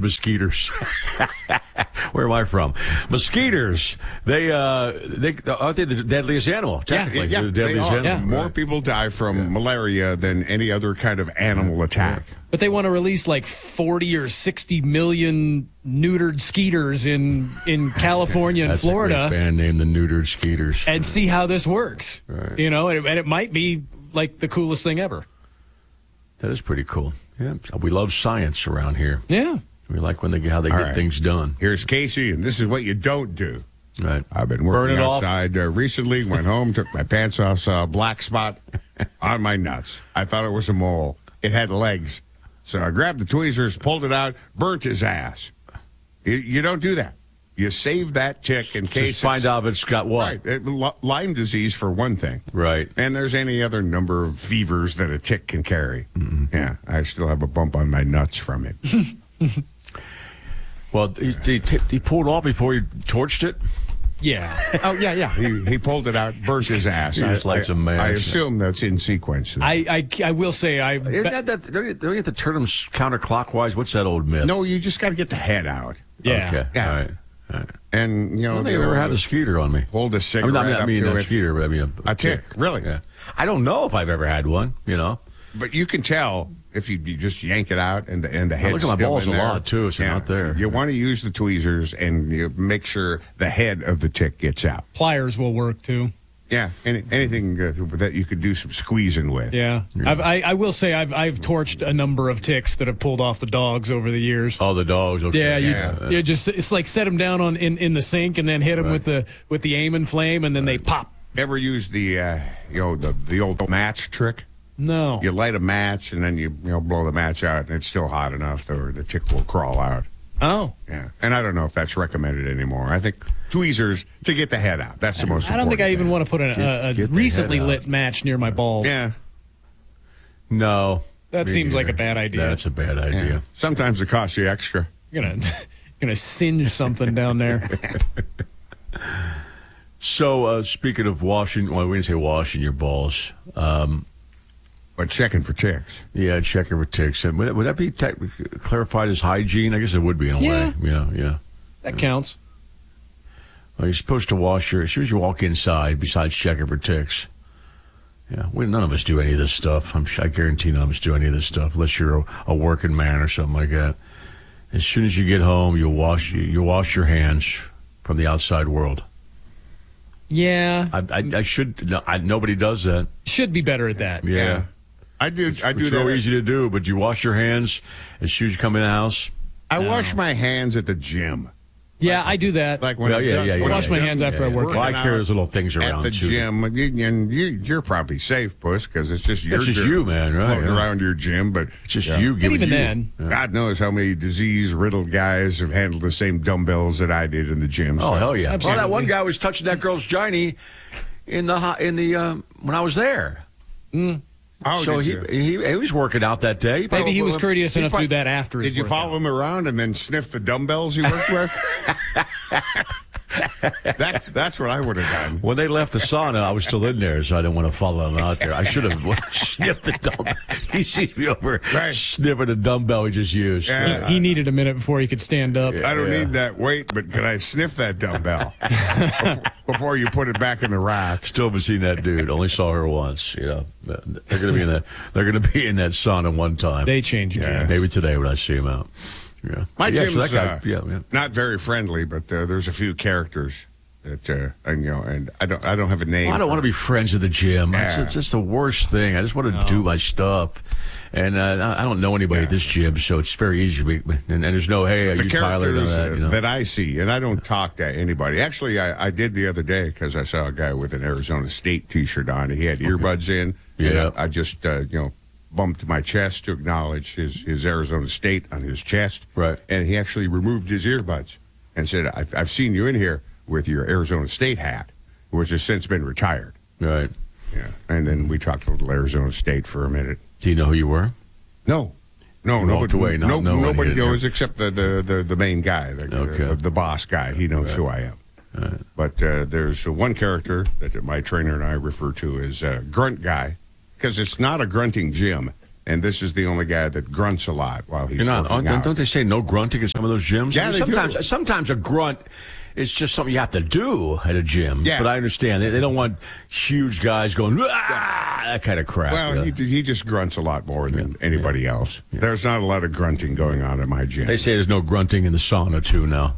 mosquitoes. Where am I from? Mosquitoes. They aren't they the deadliest animal? Technically, Yeah, the deadliest they are. animal. More people die from malaria than any other kind of animal attack. But they want to release like 40 or 60 million neutered skeeters in California and That's Florida. a great band name, the Neutered Skeeters. And see how this works. Right. You know, and it might be like the coolest thing ever. That is pretty cool. Yeah, we love science around here. Yeah. We like how they get things done. Here's Casey, and this is what you don't do. Right. I've been working outside recently, went home, took my pants off, saw a black spot on my nuts. I thought it was a mole. It had legs. So I grabbed the tweezers, pulled it out, burnt his ass. You don't do that. You save that tick in case. Just find out if it's got what? Right. Lyme disease, for one thing. Right. And there's any other number of fevers that a tick can carry. Mm-hmm. Yeah, I still have a bump on my nuts from it. Well, he pulled off before he torched it? Yeah. Oh, yeah. He pulled it out, burnt his ass. He just likes a mash. I assume that's in sequence. I will say Don't you have to turn them counterclockwise? What's that old myth? No, you just got to get the head out. Yeah. Okay. Yeah. All right. And, I don't think I've ever had a skeeter on me. Hold a cigarette I mean up to a it. skeeter, but I mean A tick, really. Yeah. I don't know if I've ever had one, But you can tell if you just yank it out and the head's I look at my still balls in a there. lot, too, so they're not there. You want to use the tweezers and you make sure the head of the tick gets out. pliers will work too. Yeah, anything that you could do some squeezing with. Yeah. I will say I've torched a number of ticks that have pulled off the dogs over the years. Oh, the dogs. Okay. Yeah, you just it's like set them down in the sink and then hit them with the aim and flame and then they pop. Ever use the old match trick? No. You light a match and then you blow the match out and it's still hot enough or the tick will crawl out. Oh. Yeah, and I don't know if that's recommended anymore. I think tweezers to get the head out. That's the most important. I don't think I even want to put a Get the recently head out. lit match near my balls. Yeah. No. That Me seems like neither. a bad idea. That's a bad idea. Yeah. Sometimes it costs you extra. You're gonna singe something down there. So, speaking of washing, well, we didn't say washing your balls. But checking for ticks. Yeah, checking for ticks. And would that be clarified as hygiene? I guess it would be in a Yeah. way. Yeah. That counts. Well, you're supposed to wash as soon as you walk inside, besides checking for ticks. Yeah, none of us do any of this stuff. I guarantee none of us do any of this stuff, unless you're a working man or something like that. As soon as you get home, you wash your hands from the outside world. Yeah. I should. No, nobody does that. Should be better at that. Yeah. I do It's that. so easy to do, but you wash your hands as soon as you come in the house. I wash my hands at the gym. Yeah, I do that. Like when Well, I'm yeah, done, yeah, when I I'm wash my done hands after I work working Well, I carry out those little things around at the too. gym, and you're probably safe, Puss, because it's just your It's just germs you, man, right, floating yeah. around your gym. But It's just yeah. you And giving even you. then. God knows how many disease-riddled guys have handled the same dumbbells that I did in the gym. Oh so. hell yeah! Absolutely. Well, that one guy was touching that girl's giny in the when I was there. Oh, So did he you? was working out that day. Maybe he was courteous enough to do that after his Did you workout. follow him around and then sniff the dumbbells you worked with? That's what I would have done. When they left the sauna, I was still in there, so I didn't want to follow them out there. I should have sniffed the dumbbell. He sees me over Right. sniffing a dumbbell he just used. Yeah. He needed a minute before he could stand up. I don't need that weight, but can I sniff that dumbbell before you put it back in the rack? Still haven't seen that dude. Only saw her once. They're gonna be in that. They're gonna be in that sauna one time. They changed Yeah. Maybe today when I see him out. Yeah. My yeah, gym's so that guy, not very friendly, but there's a few characters that and I don't have a name. I don't want to be friends with the gym. Yeah. It's just the worst thing. I just want to do my stuff. And I don't know anybody at this gym, so it's very easy. And there's no, hey, are the you Tyler? And all characters that, that I see, and I don't talk to anybody. Actually, I did the other day because I saw a guy with an Arizona State T-shirt on. He had earbuds in. Yeah. And I just bumped my chest to acknowledge his Arizona State on his chest. Right. And he actually removed his earbuds and said, "I've seen you in here with your Arizona State hat, which has since been retired." Right. Yeah. And then we talked a little Arizona State for a minute. Do you know who you were? No, You walked away not knowing nobody he didn't knows except the main guy, the boss guy. He knows who I am. Right. But there's one character that my trainer and I refer to as Grunt Guy, because it's not a grunting gym. and this is the only guy that grunts a lot while he's You're not. working out. Don't they say no grunting in some of those gyms? Yeah, they sometimes. do. Sometimes a grunt is just something you have to do at a gym. Yeah. But I understand they don't want huge guys going that kind of crap. Well, he just grunts a lot more than anybody else. There's not a lot of grunting going on at my gym. They say there's no grunting in the sauna too now.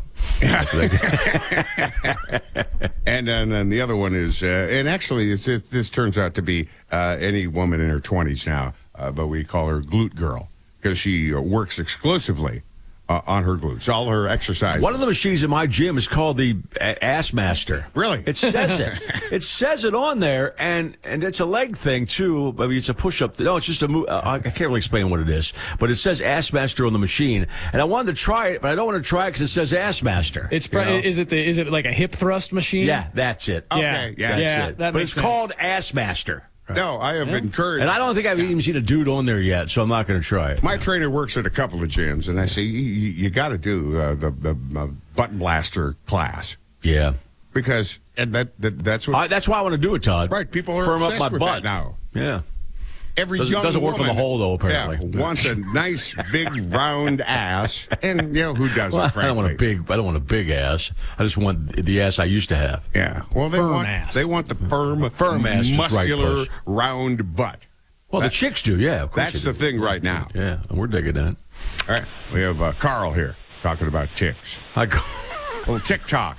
And then the other one is, and actually this turns out to be any woman in her 20s now, but we call her Glute Girl because she works exclusively on her glutes, all her exercises. One of the machines in my gym is called the Ass Master. Really? It says it. It says it on there, and it's a leg thing too. I mean, it's a push-up. No, it's just a move. I can't really explain what it is, but it says Ass Master on the machine, and I wanted to try it, but I don't want to try it because it says Ass Master. It's you know? is it like a hip thrust machine? Yeah, that's it. Okay, yeah. That's it. That But makes it's sense. called Ass Master. Right. No, I have encouraged. And I don't think I've even seen a dude on there yet, so I'm not going to try it. My trainer works at a couple of gyms, and I say, you got to do the button blaster class. Yeah. Because that's what... That's why I want to do it, Todd. Right, people are Firm up obsessed my with butt that now. Yeah. Every Doesn't- young doesn't work on woman, the hole, though, apparently. Yeah, wants a nice, big, round ass. And, who doesn't, Well, I frankly? don't want a big ass. I just want the ass I used to have. Yeah. Well, they Firm want ass. they want the firm ass is right, muscular, Puss. round butt. Well, the chicks do, yeah. Of course That's they the do. thing right now. Yeah, and we're digging that. All right. We have Carl here talking about ticks. I go. Well, TikTok,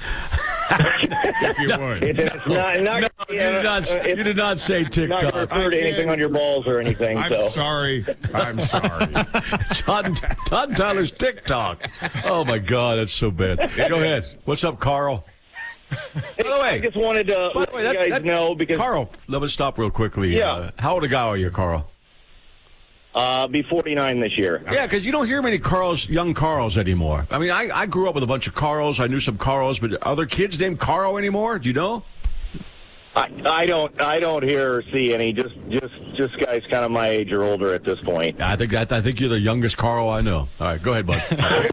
if you would. It's not You did not say not going to TikTok. refer to anything on your balls or anything. I'm so sorry. I'm sorry. Todd Tyler's TikTok. Oh my God, that's so bad. Go ahead. What's up, Carl? By the way, I just wanted to by let the way, you guys know because Carl, let me stop real quickly. Yeah. How old a guy are you, Carl? be 49 this year. Yeah, because you don't hear many young Carls anymore. I mean, I grew up with a bunch of Carls. I knew some Carls, but are there kids named Carl anymore? Do you know? I don't hear or see any. Just guys kind of my age or older at this point. I think you're the youngest Carl I know. All right, go ahead, bud.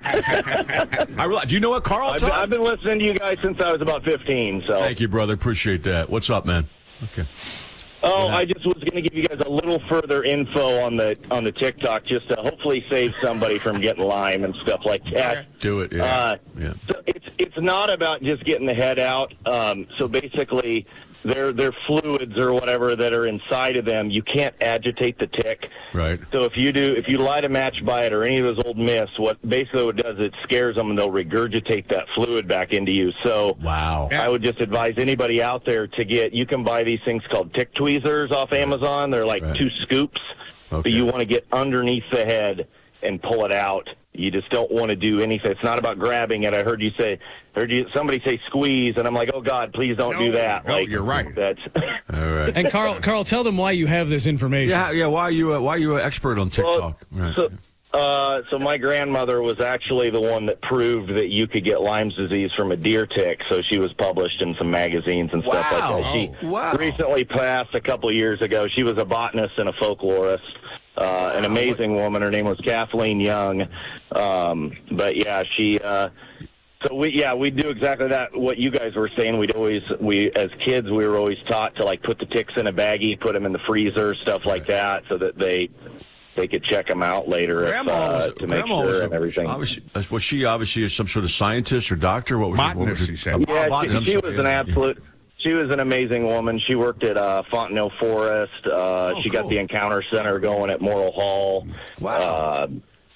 Do you know what Carl? I've been listening to you guys since I was about 15. So Thank you, brother. Appreciate that. What's up, man? Okay. Oh, I just was going to give you guys a little further info on the TikTok, just to hopefully save somebody from getting Lyme and stuff like that. Do it. Yeah. Yeah. So it's not about just getting the head out. So basically, their fluids or whatever that are inside of them, you can't agitate the tick. Right. So if you light a match by it or any of those old myths, what it does, it scares them and they'll regurgitate that fluid back into you. So Wow. I would just advise anybody out there you can buy these things called tick tweezers off Amazon. They're like Right. 2 scoops. Okay. But you want to get underneath the head and pull it out. You just don't want to do anything. It's not about grabbing it. I heard you somebody say squeeze, and I'm like, oh God, please don't do that. No, you're right. That's All right. And Carl, tell them why you have this information. Yeah. Why are you an expert on TikTok? Right. So my grandmother was actually the one that proved that you could get Lyme's disease from a deer tick. So she was published in some magazines and stuff like that. She Wow. recently passed a couple of years ago. She was a botanist and a folklorist. An amazing woman. Her name was Kathleen Young. But yeah, she. So we do exactly that. What you guys were saying, we as kids we were always taught to like put the ticks in a baggie, put them in the freezer, stuff like that, so that they could check them out later to make sure and everything. Was she obviously some sort of scientist or doctor? What was Botanist, he said. Yeah, Botanist, she was an absolute. She was an amazing woman. She worked at Fontenelle Forest. She got cool. the Encounter Center going at Morrill Hall. Wow.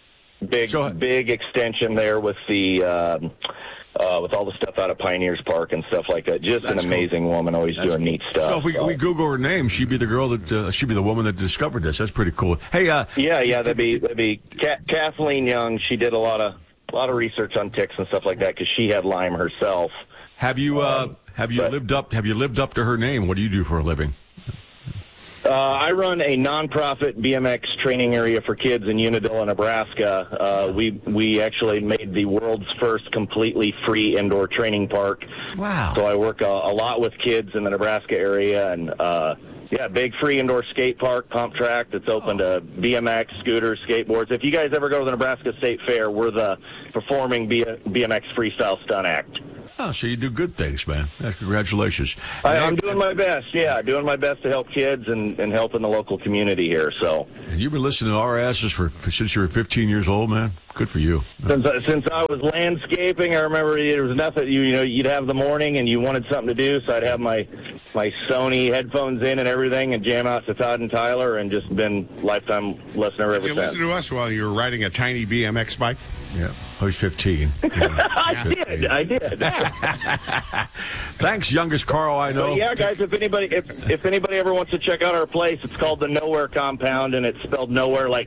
Big extension there with the with all the stuff out of Pioneers Park and stuff like that. Just That's an amazing woman, always doing neat stuff. So if we Google her name, she'd be the girl that she'd be the woman that discovered this. That's pretty cool. Hey, yeah, that'd be Kathleen Young. She did a lot of research on ticks and stuff like that because she had Lyme herself. have you lived up to her name? What do you do for a living? I run a nonprofit BMX training area for kids in Unadilla, Nebraska. We actually made the world's first completely free indoor training park. Wow. So I work a lot with kids in the Nebraska area, and big free indoor skate park, pump track that's open to BMX, scooters, skateboards. If you guys ever go to the Nebraska State Fair, we're the performing BMX freestyle stunt act. Oh, so you do good things, man. Yeah, congratulations. I'm doing my best. Yeah, doing my best to help kids and helping the local community here. So, And you've been listening to our asses since you were 15 years old, man. Good for you. since I was landscaping, I remember there was nothing. You'd have the morning and you wanted something to do, so I'd have my Sony headphones in and everything, and jam out to Todd and Tyler, and just been lifetime listener ever Did you since. listen to us while you were riding a tiny BMX bike? Yeah, I was 15. I did. Thanks, youngest Carl I know. But yeah, guys, if anybody ever wants to check out our place, it's called the Nowhere Compound, and it's spelled nowhere like